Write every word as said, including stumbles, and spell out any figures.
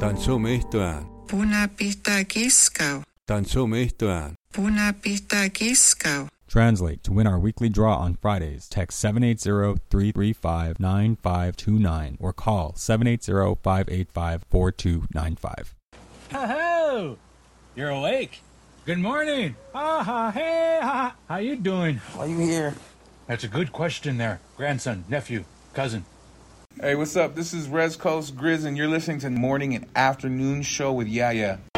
Tansumihtuan. Punapihta Kiskau. Tansumihtuan. Punapihta Kiskau. Translate. To win our weekly draw on Fridays, text seven eight zero, three three five, nine five two nine or call seven eight zero, five eight five, four two nine five. Ho-ho! You're awake. Good morning. Ha-ha, hey, ha. How you doing? Why you here? That's a good question there. Grandson, nephew, cousin. Hey, what's up? This is Rez Coast Grizz, and you're listening to Morning and Afternoon Show with Yaya.